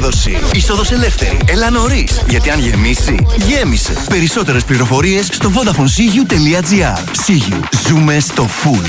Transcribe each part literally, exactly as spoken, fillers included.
παράδοση. Είσοδος ελεύθερη. Έλα νωρίς. Γιατί αν γεμίσει, γέμισε. Περισσότερες πληροφορίες στο vodafone sigiu τελεία gr. Sigiu. Ζούμε στο full.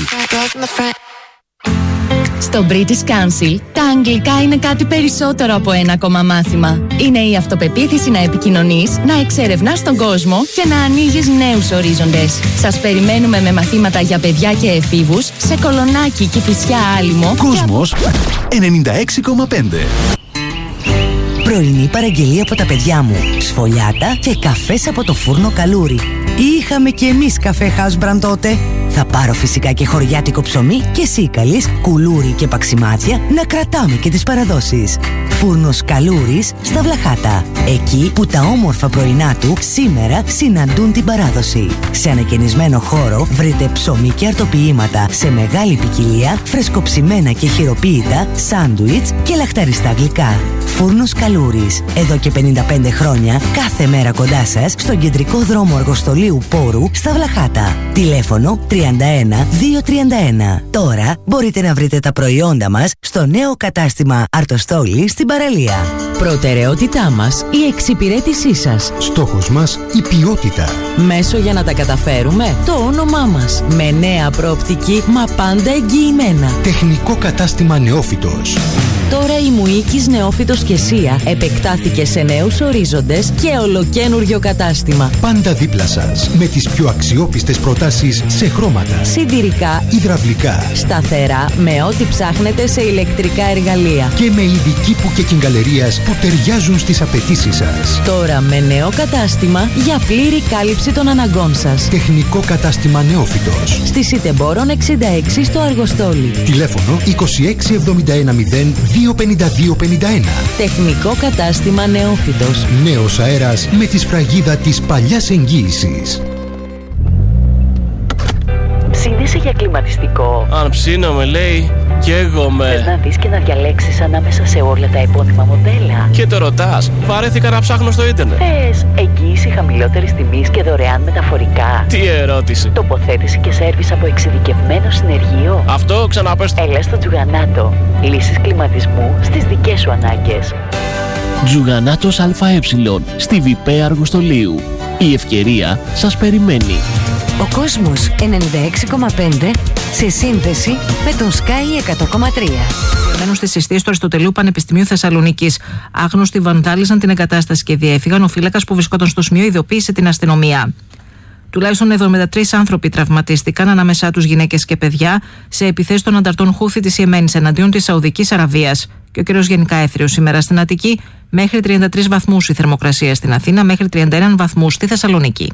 Στο British Council, τα αγγλικά είναι κάτι περισσότερο από ένα ακόμα μάθημα. Είναι η αυτοπεποίθηση να επικοινωνείς, να εξερευνάς τον κόσμο και να ανοίγεις νέους ορίζοντες. Σας περιμένουμε με μαθήματα για παιδιά και εφήβους σε Κολονάκι, Κηφισιά, Άλυμο. Κόσμος ενενήντα έξι κόμμα πέντε. Πρωινή παραγγελία από τα παιδιά μου. Σφολιάτα και καφές από το φούρνο Καλούρι. Είχαμε κι εμείς καφέ House Brand τότε. Θα πάρω φυσικά και χωριάτικο ψωμί και σίκαλης, κουλούρι και παξιμάδια να κρατάμε και τις παραδόσεις. Φούρνος Καλούρης στα Βλαχάτα. Εκεί που τα όμορφα πρωινά του σήμερα συναντούν την παράδοση. Σε ανακαινισμένο χώρο βρείτε ψωμί και αρτοποιήματα σε μεγάλη ποικιλία, φρεσκοψημένα και χειροποίητα, σάντουιτς και λαχταριστά γλυκά. Φούρνος Καλούρης. Εδώ και πενήντα πέντε χρόνια, κάθε μέρα κοντά σας, στον κεντρικό δρόμο Αργοστολίου Πόρου στα Βλαχάτα. Τηλέφωνο τριάντα ένα διακόσια τριάντα ένα. Τώρα μπορείτε να βρείτε τα προϊόντα μας στο νέο κατάστημα Αρτοστόλη στην παραλία. Προτεραιότητά μας η εξυπηρέτησή σας. Στόχος μας η ποιότητα. Μέσο για να τα καταφέρουμε το όνομά μας. Με νέα προοπτική μα πάντα εγγυημένα. Τεχνικό κατάστημα Νεόφυτος. Τώρα η Μουίκης Νεόφυτος και Σία επεκτάθηκε σε νέους ορίζοντες και ολοκένουργιο κατάστημα. Πάντα δίπλα σας με τις πιο αξιόπιστες προτάσεις σε χρώματα, σιδηρικά, υδραυλικά, σταθερά με ό,τι ψάχνετε σε ηλεκτρικά εργαλεία και με ειδική που και κιγκαλερίας που ταιριάζουν στις απαιτήσεις σας. Τώρα με νέο κατάστημα για πλήρη κάλυψη των αναγκών σας. Τεχνικό κατάστημα Νεόφυτος. Στη Σιτεμπόρων εξήντα έξι στο Αργοστόλι. Τηλέφωνο είκοσι έξι εβδομήντα ένα μηδέν δύο πενήντα δύο πενήντα ένα. Τεχνικό κατάστημα Νεόφυτος. Νέος αέρας με τη σφραγίδα της παλιάς εγγύησης. Ψήνεσαι για κλιματιστικό? Αν ψήνομαι, λέει, καίγομαι. Θες να δεις και να διαλέξεις ανάμεσα σε όλα τα επώνυμα μοντέλα? Και το ρωτάς, βαρέθηκα να ψάχνω στο ίντερνετ. Θες εγγύηση χαμηλότερης τιμής και δωρεάν μεταφορικά? Τι ερώτηση. Τοποθέτηση και σέρβις από εξειδικευμένο συνεργείο? Αυτό ξαναπες. Έλα στο Τζουγανάτο. Λύσεις κλιματισμού στις δικές σου ανάγκες. Τζουγανάτος ΑΕ στη Βιπέ Αργοστολίου. Η ευκαιρία σας περιμένει. Ο κόσμος ενενήντα έξι κόμμα πέντε σε σύνδεση με τον Sky εκατό κόμμα τρία. Μένουν στις εστίες του Αριστοτελείου Πανεπιστημίου Θεσσαλονίκης. Άγνωστοι βαντάλιζαν την εγκατάσταση και διέφυγαν. Ο φύλακας που βρισκόταν στο σημείο ειδοποίησε την αστυνομία. Τουλάχιστον εβδομήντα τρεις άνθρωποι τραυματίστηκαν, ανάμεσά τους γυναίκες και παιδιά, σε επιθέσεις των ανταρτών Χούθη της Ιεμένης εναντίον της Σαουδικής Αραβίας. Και ο καιρός γενικά έθριος σήμερα στην Αττική, μέχρι τριάντα τρεις βαθμούς η θερμοκρασία στην Αθήνα, μέχρι τριάντα ένα βαθμούς στη Θεσσαλονίκη.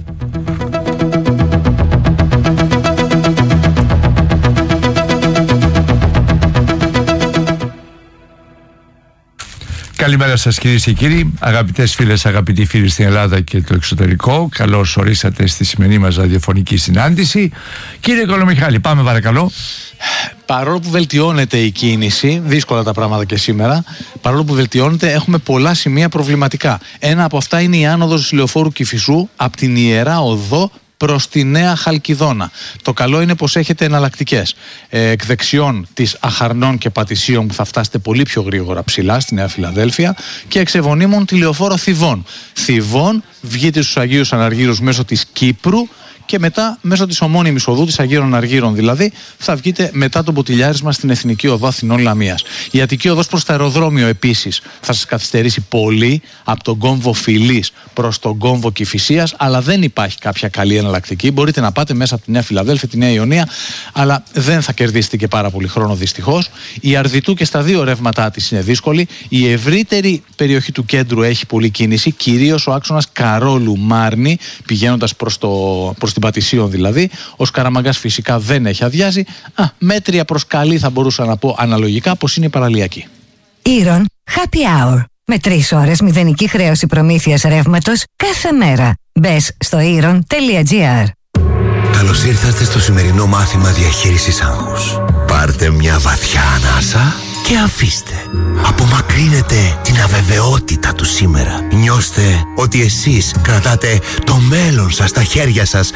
Καλημέρα σας κυρίες και κύριοι, αγαπητές φίλες, αγαπητοί φίλοι στην Ελλάδα και το εξωτερικό. Καλώς ορίσατε στη σημερινή μας ραδιοφωνική συνάντηση. Κύριε Κολομιχάλη, πάμε παρακαλώ. Παρόλο που βελτιώνεται η κίνηση, δύσκολα τα πράγματα και σήμερα, παρόλο που βελτιώνεται, έχουμε πολλά σημεία προβληματικά. Ένα από αυτά είναι η άνοδος λεωφόρου Κηφισού από την Ιερά Οδό προς τη Νέα Χαλκιδόνα. Το καλό είναι πως έχετε εναλλακτικές. Ε, εκ δεξιών της Αχαρνών και Πατησίων που θα φτάσετε πολύ πιο γρήγορα ψηλά στη Νέα Φιλαδέλφια και εξ Ευωνίμων τη λεωφόρο Θηβών. Θηβών βγείτε στους Αγίους Αναργύρους μέσω της Κύπρου και μετά μέσω της ομώνυμης οδού, της Αγίων Αργύρων δηλαδή, θα βγείτε μετά το ποτηλιάρισμα στην Εθνική Οδό Αθηνών Λαμίας. Η Αττική Οδός προς το αεροδρόμιο επίσης θα σας καθυστερήσει πολύ από τον κόμβο Φιλής προς τον κόμβο Κηφισίας, αλλά δεν υπάρχει κάποια καλή εναλλακτική. Μπορείτε να πάτε μέσα από τη Νέα Φιλαδέλφια, τη Νέα Ιωνία, αλλά δεν θα κερδίσετε και πάρα πολύ χρόνο δυστυχώς. Η Αρδιτού και στα δύο ρεύματά της είναι δύσκολη. Η ευρύτερη περιοχή του κέντρου έχει πολλή κίνηση, κυρίως ο άξονας Καρόλου-Μάρνη, πηγαίνοντας προς, το, προς την Πατησίων δηλαδή. Ο Σκαραμαγκάς φυσικά δεν έχει αδειάζει. Α, μέτρια προς καλή θα μπορούσα να πω αναλογικά πως είναι η παραλιακή. Ήρων Happy Hour. Με τρεις ώρες μηδενική χρέωση προμήθειας ρεύματος κάθε μέρα. Μπες στο ήρων τελεία τζι άρ. Καλώς ήρθατε στο σημερινό μάθημα διαχείρισης άγχους. Πάρτε μια βαθιά ανάσα και αφήστε. Απομακρύνετε την αβεβαιότητα του σήμερα. Νιώστε ότι εσείς κρατάτε το μέλλον σας στα χέρια σας.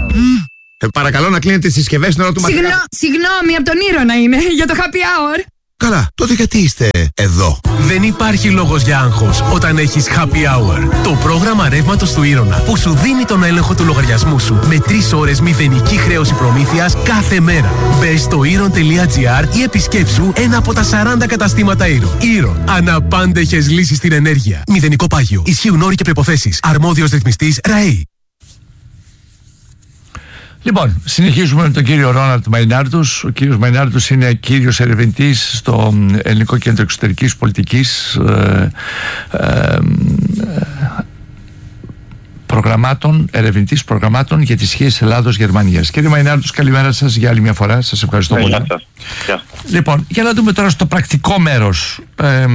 Ε, παρακαλώ να κλείνετε τις συσκευές στην ώρα του μαθήματος. Συγγνώμη, από τον Ήρωνα είναι, για το happy hour. Καλά, τότε γιατί είστε εδώ? Δεν υπάρχει λόγος για άγχος όταν έχεις Happy Hour. Το πρόγραμμα ρεύματος του Ήρωνα που σου δίνει τον έλεγχο του λογαριασμού σου με τρεις ώρες μηδενική χρέωση προμήθειας κάθε μέρα. Μπες στο iron τελεία gr ή επισκέψου ένα από τα σαράντα καταστήματα Iron. Iron. Αναπάντεχες λύσεις στην ενέργεια. Μηδενικό πάγιο. Ισχύουν όροι και προϋποθέσεις. Αρμόδιος ρυθμιστής ΡΑΕΗ. Λοιπόν, συνεχίζουμε με τον κύριο Ρόναλντ Μαϊνάρτους. Ο κύριος Μαϊνάρτους είναι κύριος ερευνητής στο Ελληνικό Κέντρο Εξωτερικής Πολιτικής ε, ε, προγραμμάτων, ερευνητής προγραμμάτων για τις σχέσεις Ελλάδος-Γερμανίας. Κύριε Μαϊνάρτους, καλημέρα σας για άλλη μια φορά. Σας ευχαριστώ πολύ. Γεια σας. Λοιπόν, για να δούμε τώρα στο πρακτικό μέρος. Ε,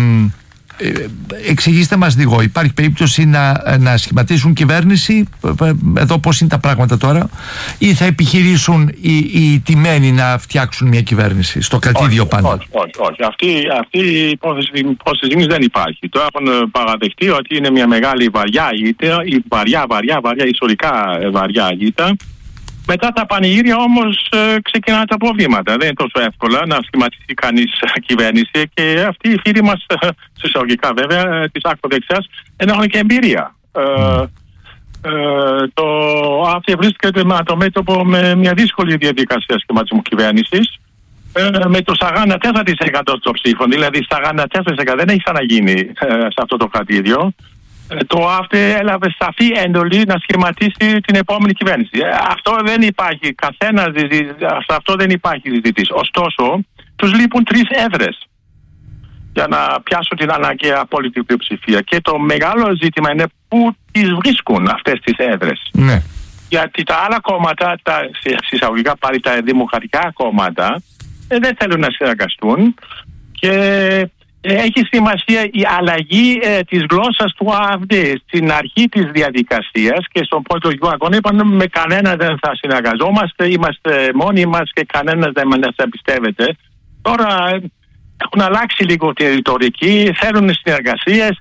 εξηγήστε μας λίγο, υπάρχει περίπτωση να, να σχηματίσουν κυβέρνηση εδώ, πώς είναι τα πράγματα τώρα, ή θα επιχειρήσουν οι, οι τιμένοι να φτιάξουν μια κυβέρνηση στο κρατήδιο πάντα? Όχι, όχι, όχι. Αυτή, αυτή η υπόθεση, υπόθεση δεν υπάρχει. Το έχουν παραδεχτεί ότι είναι μια μεγάλη βαριά ήττα, η βαριά, βαριά, βαριά, ιστορικά βαριά ήττα. Μετά τα πανηγύρια όμως ε, ξεκινάνε τα προβλήματα. Δεν είναι τόσο εύκολα να σχηματίσει κανείς κυβέρνηση, και αυτοί οι φίλοι μας, συσσαγωγικά βέβαια, της ακροδεξιάς, δεν έχουν και εμπειρία. Ε, ε, το αυτή βρίσκεται με το μέτωπο με μια δύσκολη διαδικασία σχηματισμού κυβέρνησης, ε, με το σαράντα τέσσερα τοις εκατό των ψήφων, δηλαδή σαράντα τέσσερα τοις εκατό δεν έχει ξαναγίνει ε, σε αυτό το κρατήδιο. Το ΑΦΤΕ έλαβε σαφή έντολη να σχηματίσει την επόμενη κυβέρνηση. Αυτό δεν υπάρχει καθένα, αυτό δεν υπάρχει συζήτηση. Ωστόσο, τους λείπουν τρεις έδρες για να πιάσουν την αναγκαία απόλυτη πλειοψηφία. Και το μεγάλο ζήτημα είναι πού τις βρίσκουν αυτές τις έδρες. Ναι. Γιατί τα άλλα κόμματα, τα συσσαγωγικά πάλι τα δημοκρατικά κόμματα, δεν θέλουν να συνεργαστούν, και έχει σημασία η αλλαγή ε, της γλώσσας του ΑΦΔ. Στην αρχή της διαδικασίας και στον πρώτο αγώνα είπαν με κανένα δεν θα συνεργαζόμαστε, είμαστε μόνοι μας και κανένας δεν μας εμπιστεύεται. Τώρα έχουν αλλάξει λίγο τη ρητορική, θέλουν συνεργασίες.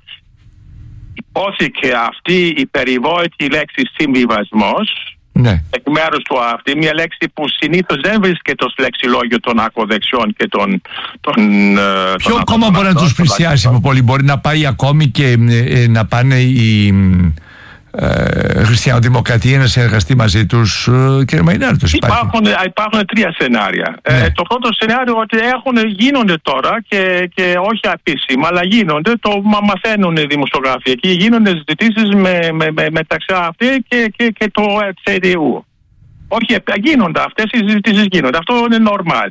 Υπόθηκε αυτή η περιβόητη λέξη συμβιβασμός, ναι, εκ μέρους του ΑΦΤ, μια λέξη που συνήθως δεν βρίσκεται στο λεξιλόγιο των ακροδεξιών και των... των Ποιο των κόμμα μπορεί να τους πλησιάσει από πολύ? Μπορεί να πάει ακόμη και ε, να πάνε οι ε, χριστιανοδημοκρατία να συνεργαστεί μαζί τους, ε, κύριε Μαϊνάρτους? Υπάρχουν, υπάρχουν τρία σενάρια. Ναι. Ε, το πρώτο σενάριο ότι έχουν, γίνονται τώρα και, και όχι επίσημα, αλλά γίνονται, το μαθαίνουν οι δημοσιογράφοι εκεί, γίνονται συζητήσεις με, με, με, μεταξύ αυτή και, και, και το τσέ ντι γιου. Όχι, γίνονται αυτές οι συζητήσεις, γίνονται. Αυτό είναι normal.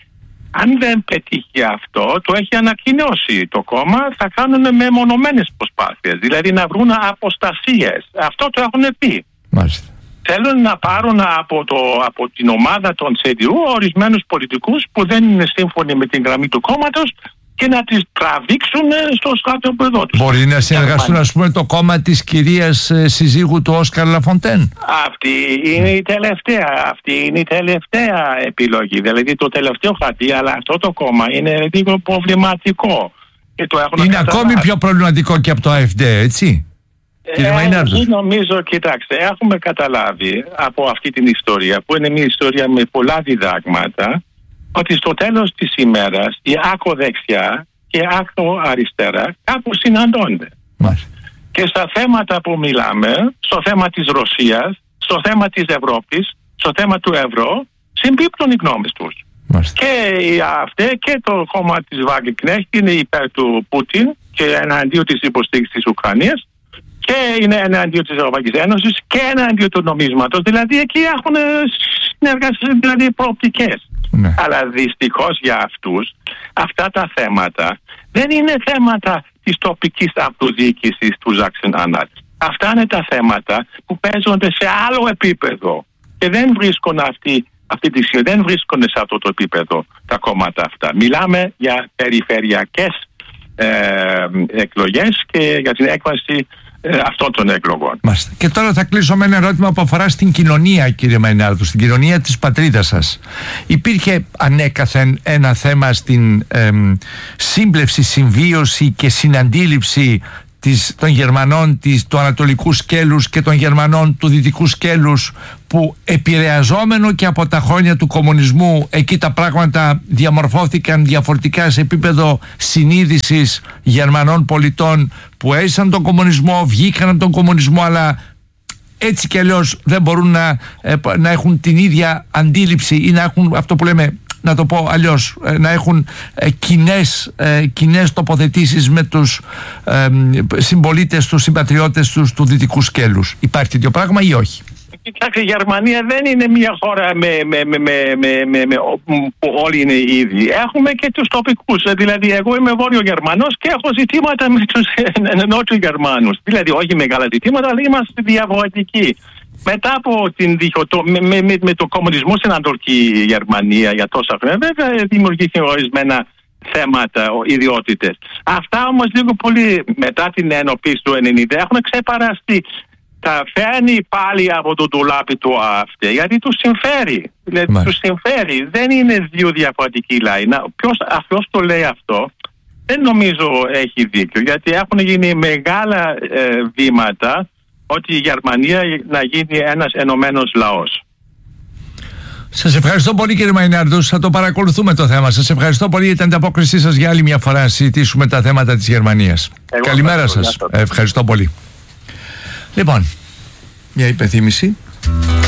Αν δεν πετύχει αυτό, το έχει ανακοινώσει το κόμμα, θα κάνουν μεμονωμένες προσπάθειες, δηλαδή να βρουν αποστασίες. Αυτό το έχουν πει. Μάλιστα. Θέλουν να πάρουν από, το, από την ομάδα των τσέ ντι γιου ορισμένους πολιτικούς που δεν είναι σύμφωνοι με την γραμμή του κόμματος και να τις τραβήξουν στο στρατόπεδο τους. Μπορεί να συνεργαστούν, ας πούμε, το κόμμα της κυρίας ε, συζύγου του Όσκαρ Λαφοντέν? Αυτή είναι η τελευταία, αυτή είναι η τελευταία επιλογή, δηλαδή το τελευταίο χαρτί, αλλά αυτό το κόμμα είναι λίγο προβληματικό. Και το έχουν είναι ακόμη πιο προβληματικό και από το ΑΕΦΔ, έτσι? Κύριε Μαϊνάρτους. Ε, νομίζω, κοιτάξτε, έχουμε καταλάβει από αυτή την ιστορία, που είναι μια ιστορία με πολλά διδάγματα, ότι στο τέλος της ημέρας η ακροδεξιά και ακροαριστερά κάπου συναντώνται. Μάλιστα. Και στα θέματα που μιλάμε, στο θέμα της Ρωσίας, στο θέμα της Ευρώπης, στο θέμα του ευρώ, συμπίπτουν οι γνώμες τους. Μάλιστα. Και η ΑΦΤΕ και το κόμμα της Βάγκελκνέχτ είναι υπέρ του Πούτιν και εναντίον της υποστήριξης της Ουκρανίας, και είναι εναντίον της Ευρωπαϊκής Ένωσης και εναντίον του νομίσματος. Δηλαδή εκεί έχουν συνεργασίες, δηλαδή προοπτικές. Ναι. Αλλά δυστυχώς για αυτούς αυτά τα θέματα δεν είναι θέματα της τοπικής αυτοδιοίκησης του Ζάξεν-Άναλτ. Αυτά είναι τα θέματα που παίζονται σε άλλο επίπεδο και δεν βρίσκουν αυτή, αυτή τη στιγμή, δεν βρίσκονται σε αυτό το επίπεδο τα κόμματα αυτά. Μιλάμε για περιφερειακές ε, εκλογές και για την έκβαση ε, αυτών των εκλογών. Μάλιστα. Και τώρα θα κλείσω με ένα ερώτημα που αφορά στην κοινωνία, κύριε Μαϊνάρτου, στην κοινωνία της πατρίδας σας. Υπήρχε ανέκαθεν ένα θέμα στην ε, σύμπλευση, συμβίωση και συναντήληψη της, των Γερμανών της, του ανατολικού σκέλους και των Γερμανών του δυτικού σκέλους, που επηρεαζόμενο και από τα χρόνια του κομμουνισμού, εκεί τα πράγματα διαμορφώθηκαν διαφορετικά σε επίπεδο συνείδησης Γερμανών πολιτών που έζησαν τον κομμουνισμό, βγήκαν από τον κομμουνισμό, αλλά έτσι κι αλλιώς δεν μπορούν να, να έχουν την ίδια αντίληψη ή να έχουν αυτό που λέμε, να το πω αλλιώς, να έχουν κοινές, κοινές τοποθετήσεις με τους ε, συμπολίτες τους, συμπατριώτες τους του δυτικού σκέλους. Υπάρχει τέτοιο πράγμα ή όχι? Κοιτάξτε, η Γερμανία δεν είναι μια χώρα με, με, με, με, με, με, με, που όλοι είναι οι ίδιοι. Έχουμε και τους τοπικούς. Δηλαδή, εγώ είμαι Βόρειο Γερμανός και έχω ζητήματα με τους Νότιου Γερμανούς. Δηλαδή, όχι μεγάλα ζητήματα, αλλά είμαστε διαφορετικοί. Μετά από την διχοτο... με, με, με, με το κομμουνισμό στην Ανατολική Γερμανία για τόσα χρόνια, βέβαια δημιουργήθηκαν ορισμένα θέματα, ιδιότητες. Αυτά όμως λίγο πολύ μετά την ενοποίηση του ενενήντα έχουν ξεπαραστεί. Τα φέρνει πάλι από το ντουλάπι του ΑΦΤ, γιατί τους συμφέρει. Δηλαδή, τους συμφέρει. Δεν είναι δύο διαφορετικοί λαοί. Ποιος αυτός το λέει αυτό, δεν νομίζω έχει δίκιο, γιατί έχουν γίνει μεγάλα ε, βήματα ότι η Γερμανία να γίνει ένας ενωμένος λαός. Σας ευχαριστώ πολύ, κύριε Μαϊνάρντος. Θα το παρακολουθούμε το θέμα. Σας ευχαριστώ πολύ για την ανταπόκρισή σας για άλλη μια φορά να συζητήσουμε τα θέματα της Γερμανίας. Εγώ καλημέρα σας. Ευχαριστώ πολύ. Λοιπόν, μια υπενθύμηση.